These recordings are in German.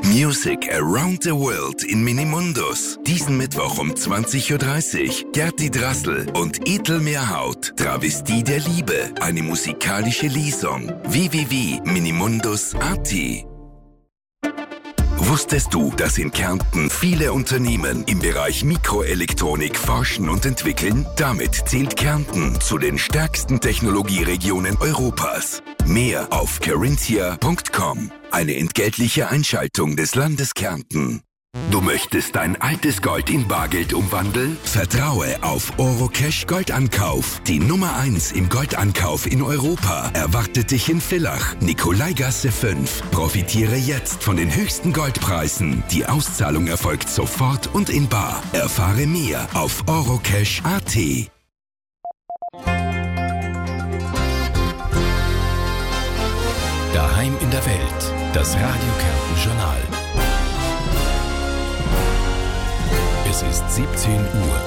Music Around the World in Minimundus. Diesen Mittwoch um 20.30 Uhr. Gerti Drassel und Ethel Mehrhaut. Travestie der Liebe. Eine musikalische Lesung. www.minimundus.at. Wusstest du, dass in Kärnten viele Unternehmen im Bereich Mikroelektronik forschen und entwickeln? Damit zählt Kärnten zu den stärksten Technologieregionen Europas. Mehr auf carinthia.com. Eine entgeltliche Einschaltung des Landes Kärnten. Du möchtest dein altes Gold in Bargeld umwandeln? Vertraue auf Orocash Goldankauf. Die Nummer 1 im Goldankauf in Europa erwartet dich in Villach, Nikolaigasse 5. Profitiere jetzt von den höchsten Goldpreisen. Die Auszahlung erfolgt sofort und in bar. Erfahre mehr auf orocash.at. Daheim in der Welt. Das Radio Kärnten Journal. Es ist 17 Uhr.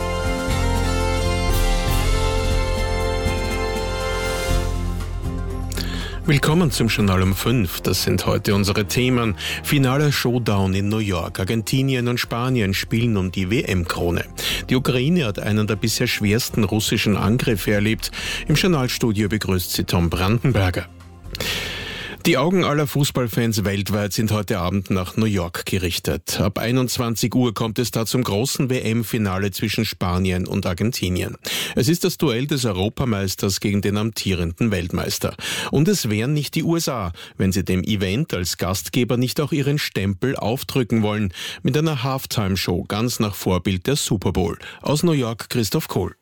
Willkommen zum Journal um 5. Das sind heute unsere Themen. Finaler Showdown in New York. Argentinien und Spanien spielen um die WM-Krone. Die Ukraine hat einen der bisher schwersten russischen Angriffe erlebt. Im Journalstudio begrüßt sie Tom Brandenberger. Die Augen aller Fußballfans weltweit sind heute Abend nach New York gerichtet. Ab 21 Uhr kommt es da zum großen WM-Finale zwischen Spanien und Argentinien. Es ist das Duell des Europameisters gegen den amtierenden Weltmeister. Und es wären nicht die USA, wenn sie dem Event als Gastgeber nicht auch ihren Stempel aufdrücken wollen. Mit einer Halftime-Show ganz nach Vorbild der Super Bowl. Aus New York Christoph Kohl.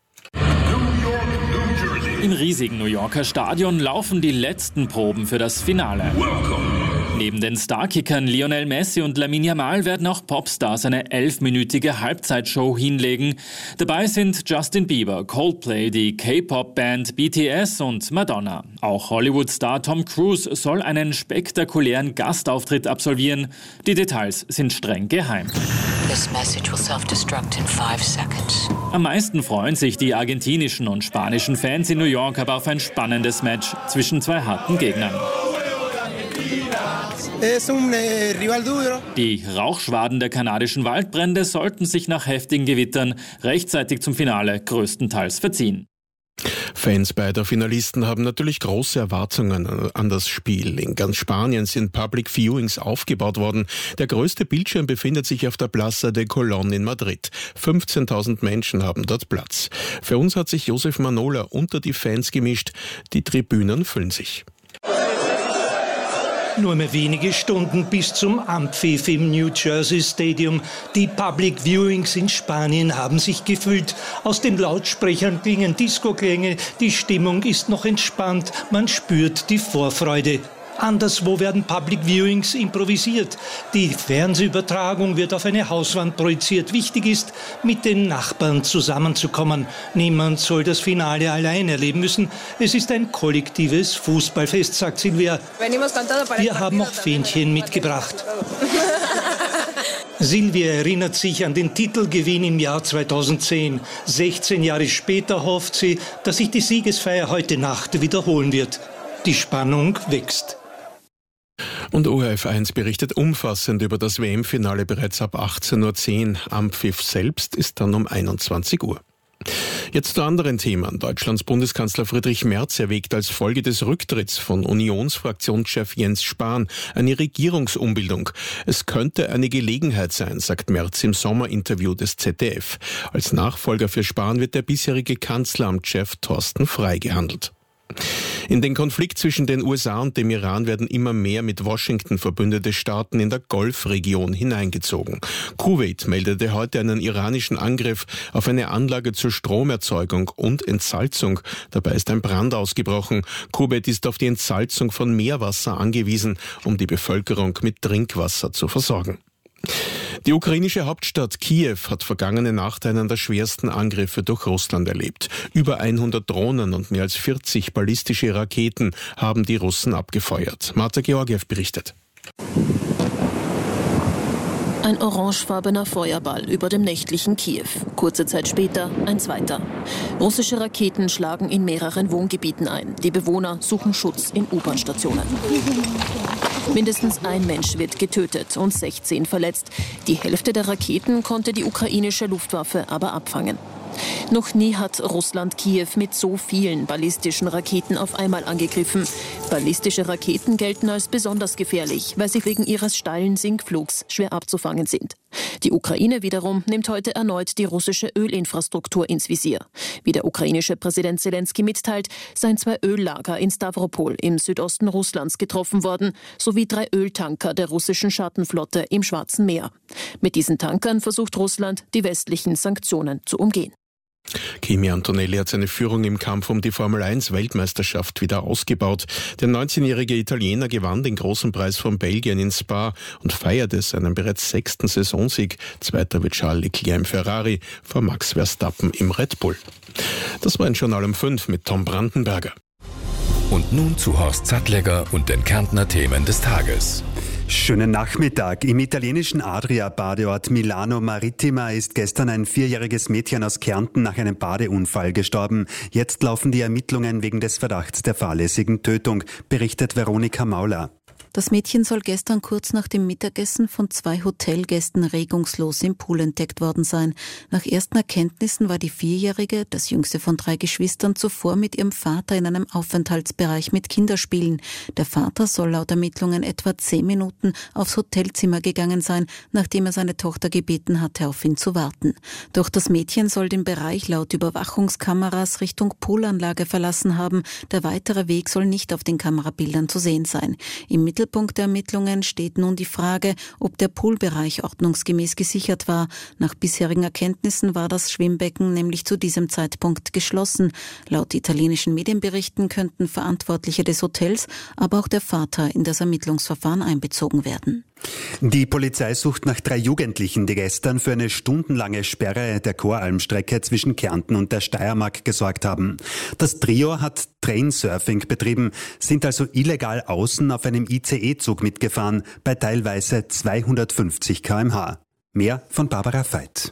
Im riesigen New Yorker Stadion laufen die letzten Proben für das Finale. Neben den Starkickern Lionel Messi und Lamine Yamal werden auch Popstars eine 11-minütige Halbzeitshow hinlegen. Dabei sind Justin Bieber, Coldplay, die K-Pop-Band BTS und Madonna. Auch Hollywood-Star Tom Cruise soll einen spektakulären Gastauftritt absolvieren. Die Details sind streng geheim. This message will self-destruct in 5 seconds. Am meisten freuen sich die argentinischen und spanischen Fans in New York aber auf ein spannendes Match zwischen zwei harten Gegnern. Die Rauchschwaden der kanadischen Waldbrände sollten sich nach heftigen Gewittern rechtzeitig zum Finale größtenteils verziehen. Fans beider Finalisten haben natürlich große Erwartungen an das Spiel. In ganz Spanien sind Public Viewings aufgebaut worden. Der größte Bildschirm befindet sich auf der Plaza de Colón in Madrid. 15.000 Menschen haben dort Platz. Für uns hat sich Josef Manola unter die Fans gemischt. Die Tribünen füllen sich. Nur mehr wenige Stunden bis zum Anpfiff im New Jersey Stadium. Die Public Viewings in Spanien haben sich gefüllt. Aus den Lautsprechern klingen Disco-Klänge. Die Stimmung ist noch entspannt. Man spürt die Vorfreude. Anderswo werden Public Viewings improvisiert. Die Fernsehübertragung wird auf eine Hauswand projiziert. Wichtig ist, mit den Nachbarn zusammenzukommen. Niemand soll das Finale allein erleben müssen. Es ist ein kollektives Fußballfest, sagt Silvia. Wir haben auch Fähnchen mitgebracht. Silvia erinnert sich an den Titelgewinn im Jahr 2010. 16 Jahre später hofft sie, dass sich die Siegesfeier heute Nacht wiederholen wird. Die Spannung wächst. Und ORF1 berichtet umfassend über das WM-Finale bereits ab 18.10 Uhr. Anpfiff selbst ist dann um 21 Uhr. Jetzt zu anderen Themen. Deutschlands Bundeskanzler Friedrich Merz erwägt als Folge des Rücktritts von Unionsfraktionschef Jens Spahn eine Regierungsumbildung. Es könnte eine Gelegenheit sein, sagt Merz im Sommerinterview des ZDF. Als Nachfolger für Spahn wird der bisherige Kanzleramtschef Thorsten Frey gehandelt. In den Konflikt zwischen den USA und dem Iran werden immer mehr mit Washington verbündete Staaten in der Golfregion hineingezogen. Kuwait meldete heute einen iranischen Angriff auf eine Anlage zur Stromerzeugung und Entsalzung. Dabei ist ein Brand ausgebrochen. Kuwait ist auf die Entsalzung von Meerwasser angewiesen, um die Bevölkerung mit Trinkwasser zu versorgen. Die ukrainische Hauptstadt Kiew hat vergangene Nacht einen der schwersten Angriffe durch Russland erlebt. Über 100 Drohnen und mehr als 40 ballistische Raketen haben die Russen abgefeuert. Marta Georgiev berichtet. Ein orangefarbener Feuerball über dem nächtlichen Kiew. Kurze Zeit später ein zweiter. Russische Raketen schlagen in mehreren Wohngebieten ein. Die Bewohner suchen Schutz in U-Bahn-Stationen. Mindestens ein Mensch wird getötet und 16 verletzt. Die Hälfte der Raketen konnte die ukrainische Luftwaffe aber abfangen. Noch nie hat Russland Kiew mit so vielen ballistischen Raketen auf einmal angegriffen. Ballistische Raketen gelten als besonders gefährlich, weil sie wegen ihres steilen Sinkflugs schwer abzufangen sind. Die Ukraine wiederum nimmt heute erneut die russische Ölinfrastruktur ins Visier. Wie der ukrainische Präsident Selenskyj mitteilt, seien 2 Öllager in Stavropol im Südosten Russlands getroffen worden, sowie 3 Öltanker der russischen Schattenflotte im Schwarzen Meer. Mit diesen Tankern versucht Russland, die westlichen Sanktionen zu umgehen. Kimi Antonelli hat seine Führung im Kampf um die Formel-1-Weltmeisterschaft wieder ausgebaut. Der 19-jährige Italiener gewann den großen Preis von Belgien in Spa und feierte seinen bereits 6. Saisonsieg. Zweiter wird Charles Leclerc im Ferrari vor Max Verstappen im Red Bull. Das war ein Journal um 5 mit Tom Brandenberger. Und nun zu Horst Sattlegger und den Kärntner Themen des Tages. Schönen Nachmittag. Im italienischen Adria-Badeort Milano Marittima ist gestern ein 4-jähriges Mädchen aus Kärnten nach einem Badeunfall gestorben. Jetzt laufen die Ermittlungen wegen des Verdachts der fahrlässigen Tötung, berichtet Veronika Mauler. Das Mädchen soll gestern kurz nach dem Mittagessen von 2 Hotelgästen regungslos im Pool entdeckt worden sein. Nach ersten Erkenntnissen war die 4-Jährige, das jüngste von 3 Geschwistern, zuvor mit ihrem Vater in einem Aufenthaltsbereich mit Kinderspielen. Der Vater soll laut Ermittlungen etwa 10 Minuten aufs Hotelzimmer gegangen sein, nachdem er seine Tochter gebeten hatte, auf ihn zu warten. Doch das Mädchen soll den Bereich laut Überwachungskameras Richtung Poolanlage verlassen haben. Der weitere Weg soll nicht auf den Kamerabildern zu sehen sein. Im Mittelpunkt der Ermittlungen steht nun die Frage, ob der Poolbereich ordnungsgemäß gesichert war. Nach bisherigen Erkenntnissen war das Schwimmbecken nämlich zu diesem Zeitpunkt geschlossen. Laut italienischen Medienberichten könnten Verantwortliche des Hotels, aber auch der Vater in das Ermittlungsverfahren einbezogen werden. Die Polizei sucht nach 3 Jugendlichen, die gestern für eine stundenlange Sperre der Choralmstrecke zwischen Kärnten und der Steiermark gesorgt haben. Das Trio hat Trainsurfing betrieben, sind also illegal außen auf einem ICE-Zug mitgefahren, bei teilweise 250 km/h. Mehr von Barbara Veit.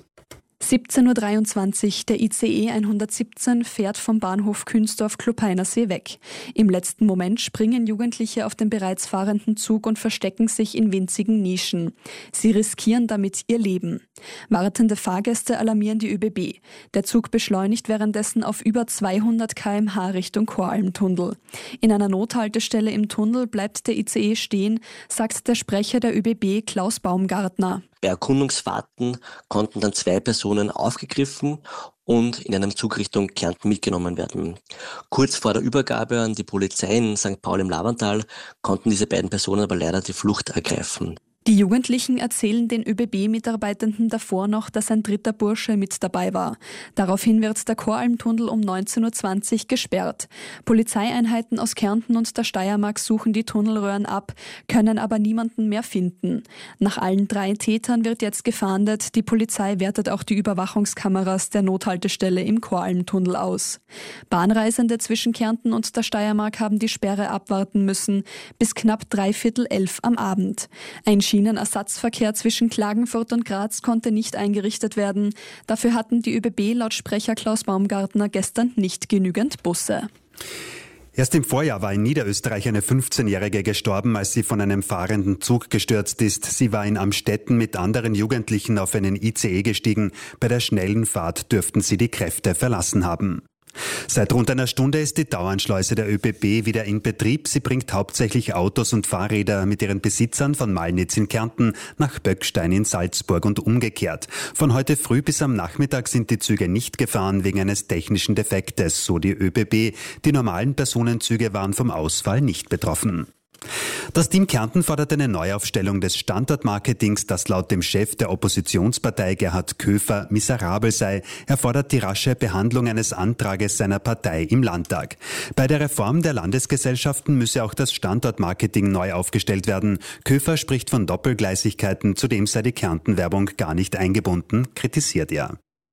17.23 Uhr, der ICE 117 fährt vom Bahnhof Künzdorf-Klopeinersee weg. Im letzten Moment springen Jugendliche auf den bereits fahrenden Zug und verstecken sich in winzigen Nischen. Sie riskieren damit ihr Leben. Wartende Fahrgäste alarmieren die ÖBB. Der Zug beschleunigt währenddessen auf über 200 km/h Richtung Koralmtunnel. In einer Nothaltestelle im Tunnel bleibt der ICE stehen, sagt der Sprecher der ÖBB Klaus Baumgartner. Bei Erkundungsfahrten konnten dann 2 Personen aufgegriffen und in einem Zug Richtung Kärnten mitgenommen werden. Kurz vor der Übergabe an die Polizei in St. Paul im Lavantal konnten diese beiden Personen aber leider die Flucht ergreifen. Die Jugendlichen erzählen den ÖBB-Mitarbeitenden davor noch, dass ein 3. Bursche mit dabei war. Daraufhin wird der Koralmtunnel um 19.20 Uhr gesperrt. Polizeieinheiten aus Kärnten und der Steiermark suchen die Tunnelröhren ab, können aber niemanden mehr finden. Nach allen 3 Tätern wird jetzt gefahndet. Die Polizei wertet auch die Überwachungskameras der Nothaltestelle im Koralmtunnel aus. Bahnreisende zwischen Kärnten und der Steiermark haben die Sperre abwarten müssen, bis knapp 11:45 am Abend. Ein Schienenersatzverkehr zwischen Klagenfurt und Graz konnte nicht eingerichtet werden. Dafür hatten die ÖBB laut Sprecher Klaus Baumgartner gestern nicht genügend Busse. Erst im Vorjahr war in Niederösterreich eine 15-Jährige gestorben, als sie von einem fahrenden Zug gestürzt ist. Sie war in Amstetten mit anderen Jugendlichen auf einen ICE gestiegen. Bei der schnellen Fahrt dürften sie die Kräfte verlassen haben. Seit rund einer Stunde ist die Dauernschleuse der ÖBB wieder in Betrieb. Sie bringt hauptsächlich Autos und Fahrräder mit ihren Besitzern von Malnitz in Kärnten nach Böckstein in Salzburg und umgekehrt. Von heute früh bis am Nachmittag sind die Züge nicht gefahren wegen eines technischen Defektes, so die ÖBB. Die normalen Personenzüge waren vom Ausfall nicht betroffen. Das Team Kärnten fordert eine Neuaufstellung des Standortmarketings, das laut dem Chef der Oppositionspartei Gerhard Köfer miserabel sei. Er fordert die rasche Behandlung eines Antrages seiner Partei im Landtag. Bei der Reform der Landesgesellschaften müsse auch das Standortmarketing neu aufgestellt werden. Köfer spricht von Doppelgleisigkeiten, zudem sei die Kärnten-Werbung gar nicht eingebunden, kritisiert er.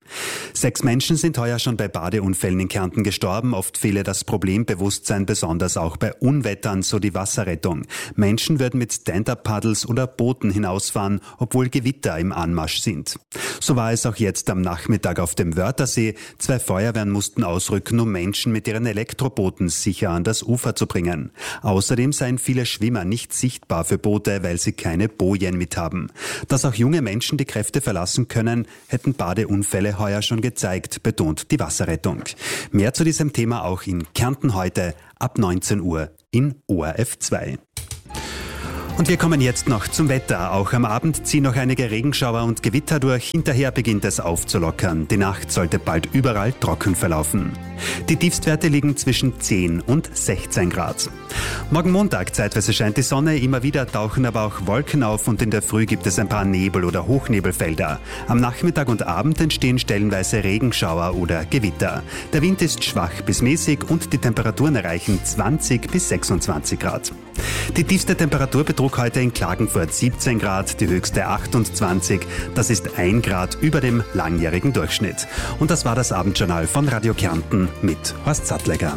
6 Menschen sind heuer schon bei Badeunfällen in Kärnten gestorben. Oft fehle das Problembewusstsein, besonders auch bei Unwettern, so die Wasserrettung. Menschen würden mit Stand-Up-Paddles oder Booten hinausfahren, obwohl Gewitter im Anmarsch sind. So war es auch jetzt am Nachmittag auf dem Wörthersee. 2 Feuerwehren mussten ausrücken, um Menschen mit ihren Elektrobooten sicher an das Ufer zu bringen. Außerdem seien viele Schwimmer nicht sichtbar für Boote, weil sie keine Bojen mit haben. Dass auch junge Menschen die Kräfte verlassen können, hätten Badeunfälle heuer schon gezeigt, betont die Wasserrettung. Mehr zu diesem Thema auch in Kärnten heute ab 19 Uhr in ORF 2. Und wir kommen jetzt noch zum Wetter. Auch am Abend ziehen noch einige Regenschauer und Gewitter durch. Hinterher beginnt es aufzulockern. Die Nacht sollte bald überall trocken verlaufen. Die Tiefstwerte liegen zwischen 10 und 16 Grad. Morgen Montag zeitweise scheint die Sonne, immer wieder tauchen aber auch Wolken auf und in der Früh gibt es ein paar Nebel- oder Hochnebelfelder. Am Nachmittag und Abend entstehen stellenweise Regenschauer oder Gewitter. Der Wind ist schwach bis mäßig und die Temperaturen erreichen 20 bis 26 Grad. Die tiefste Temperatur betrug heute in Klagenfurt 17 Grad, die höchste 28. Das ist 1 Grad über dem langjährigen Durchschnitt. Und das war das Abendjournal von Radio Kärnten mit Horst Sattlegger.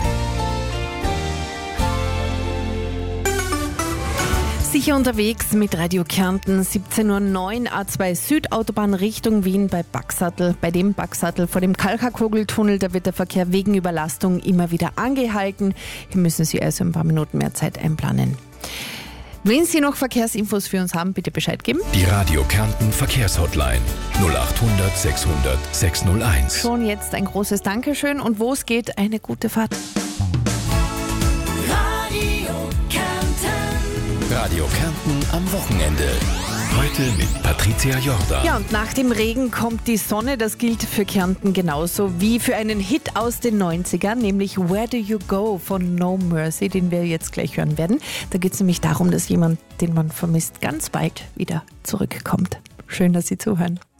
Sicher unterwegs mit Radio Kärnten, 17:09 Uhr, A2 Südautobahn Richtung Wien bei Baxattel. Bei dem Baxattel vor dem Kalkakogeltunnel, da wird der Verkehr wegen Überlastung immer wieder angehalten. Hier müssen Sie also ein paar Minuten mehr Zeit einplanen. Wenn Sie noch Verkehrsinfos für uns haben, bitte Bescheid geben. Die Radio Kärnten Verkehrshotline 0800 600 601. Schon jetzt ein großes Dankeschön und wo es geht, eine gute Fahrt. Radio Kärnten am Wochenende. Heute mit Patricia Jordan. Ja, und nach dem Regen kommt die Sonne. Das gilt für Kärnten genauso wie für einen Hit aus den 90ern, nämlich Where Do You Go von No Mercy, den wir jetzt gleich hören werden. Da geht es nämlich darum, dass jemand, den man vermisst, ganz bald wieder zurückkommt. Schön, dass Sie zuhören.